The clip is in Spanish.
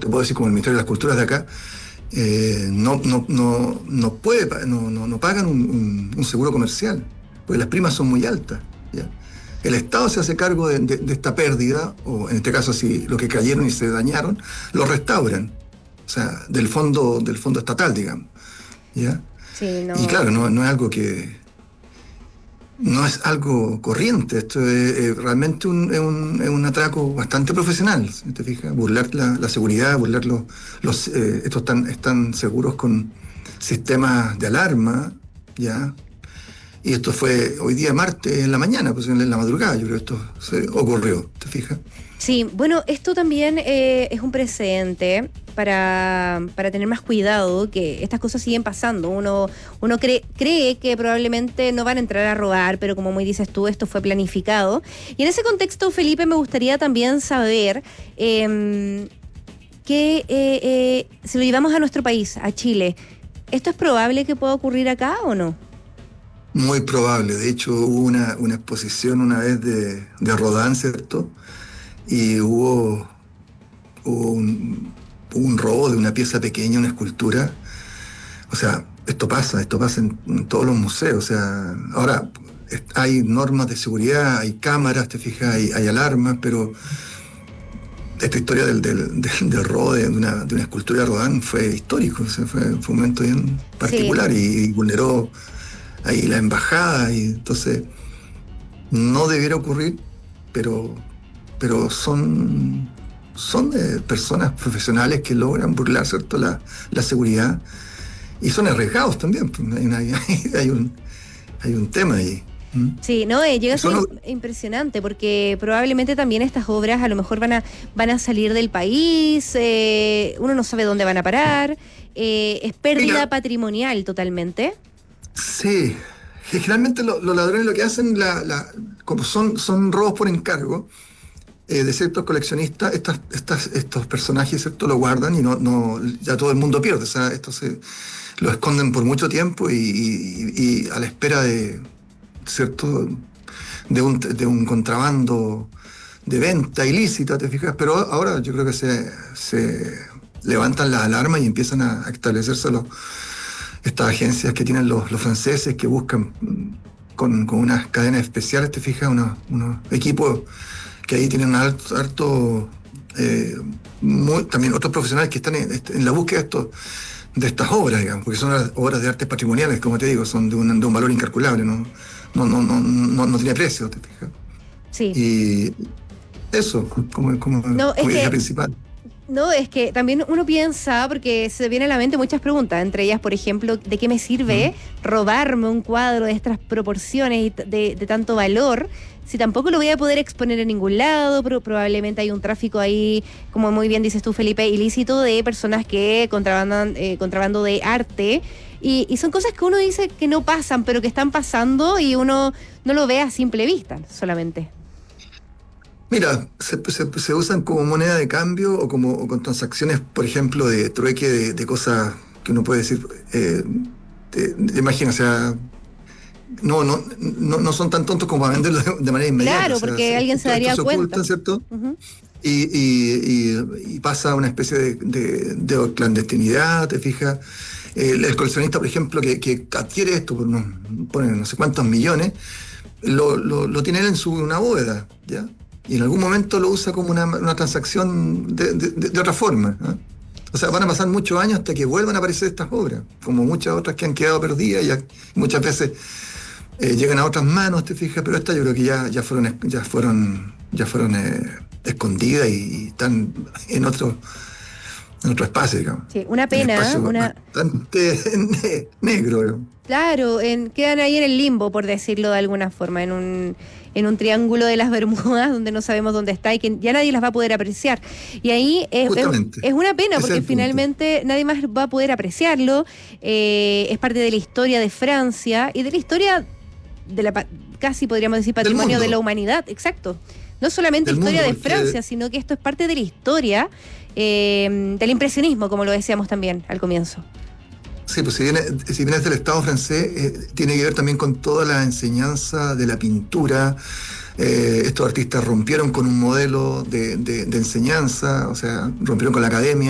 puedo decir como el Ministerio de las Culturas de acá, no pagan un seguro comercial, porque las primas son muy altas, ¿ya? El Estado se hace cargo de esta pérdida, o en este caso, si los que cayeron y se dañaron, los restauran, o sea, del fondo estatal, digamos, ¿ya? Sí, Y no. claro, no es algo corriente, esto es realmente es un atraco bastante profesional, si te fijas, burlar la seguridad, burlar estos están seguros con sistemas de alarma, ¿ya? Y esto fue hoy día martes en la mañana, pues en la madrugada, yo creo que esto se ocurrió, ¿te fijas? Sí, bueno, esto también es un precedente para tener más cuidado, que estas cosas siguen pasando. Uno cree que probablemente no van a entrar a robar, pero como muy dices tú, esto fue planificado. Y en ese contexto, Felipe, me gustaría también saber si lo llevamos a nuestro país, a Chile, ¿esto es probable que pueda ocurrir acá o no? Muy probable, de hecho hubo una exposición una vez de Rodin, ¿cierto? Y hubo un robo de una pieza pequeña, una escultura. O sea, esto pasa en todos los museos. O sea, ahora hay normas de seguridad, hay cámaras, te fijas, hay alarmas, pero esta historia del robo de una escultura de Rodin fue histórico. O sea, fue un momento bien Sí. particular y vulneró ahí la embajada. Y entonces, no debiera ocurrir, pero son personas profesionales que logran burlar, ¿cierto?, la seguridad, y son arriesgados también, pues. Hay un tema ahí. ¿Mm? Sí, no, llega a Eso ser no- impresionante porque probablemente también estas obras a lo mejor van a salir del país, uno no sabe dónde van a parar, es pérdida Mira, patrimonial totalmente. sí, generalmente los ladrones lo que hacen, como son robos por encargo, de ciertos coleccionistas, estos personajes, ¿cierto?, lo guardan y ya todo el mundo pierde. O sea, lo esconden por mucho tiempo y a la espera ¿cierto?, de un contrabando de venta ilícita, ¿te fijas? Pero ahora yo creo que se levantan las alarmas y empiezan a establecerse estas agencias que tienen los franceses, que buscan con unas cadenas especiales, ¿te fijas? Unos equipos que ahí tienen harto, también otros profesionales que están en la búsqueda de estas obras, digamos, porque son obras de artes patrimoniales, como te digo, son de un valor incalculable, no tiene precio, ¿te fijas? Sí. Y eso, No, es como idea que principal. No, es que también uno piensa, porque se vienen a la mente muchas preguntas, entre ellas, por ejemplo, ¿de qué me ¿Mm? sirve robarme un cuadro de estas proporciones y de tanto valor si tampoco lo voy a poder exponer en ningún lado? Pero probablemente hay un tráfico ahí, como muy bien dices tú, Felipe, ilícito de personas que contrabandan contrabando de arte. Y son cosas que uno dice que no pasan, pero que están pasando y uno no lo ve a simple vista solamente. Mira, se usan como moneda de cambio o con transacciones, por ejemplo, de trueque de cosas que uno puede decir, imagina, o sea, no son tan tontos como para venderlo de manera inmediata. O Claro, sea, porque alguien se esto daría se oculta, cuenta. ¿cierto? Ujú. Y pasa una especie de clandestinidad, ¿te fijas? El coleccionista, por ejemplo, que adquiere esto pone no sé cuántos millones, lo tiene él una bóveda, ¿ya? Y en algún momento lo usa como una transacción de otra forma, ¿ah? O sea, van a pasar muchos años hasta que vuelvan a aparecer estas obras, como muchas otras que han quedado perdidas y muchas veces llegan a otras manos, te fijas, pero estas yo creo que ya fueron escondidas y están en otro espacio, digamos. Sí, una Un pena, espacio bastante negro, digamos. claro, quedan ahí en el limbo, por decirlo de alguna forma, en un triángulo de las Bermudas donde no sabemos dónde está y que ya nadie las va a poder apreciar. Y ahí Justamente, es una pena ese es porque el punto. finalmente nadie más va a poder apreciarlo. Es parte de la historia de Francia y de la historia de casi podríamos decir Del patrimonio de la mundo, humanidad, exacto. No solamente del historia mundo, de porque Francia, sino que esto es parte de la historia del impresionismo, como lo decíamos también al comienzo. sí, pues si viene es del Estado francés, tiene que ver también con toda la enseñanza de la pintura. Estos artistas rompieron con un modelo de enseñanza, o sea, rompieron con la academia.